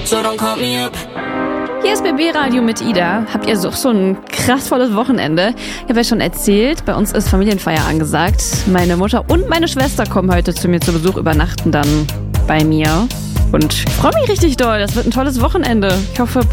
so don't call me up. Hier ist BB Radio mit Ida. Habt ihr so ein krass volles Wochenende? Ich habe ja schon erzählt, bei uns ist Familienfeier angesagt. Meine Mutter und meine Schwester kommen heute zu mir zu Besuch, übernachten dann bei mir. Und ich freue mich richtig doll. Das wird ein tolles Wochenende. Ich hoffe,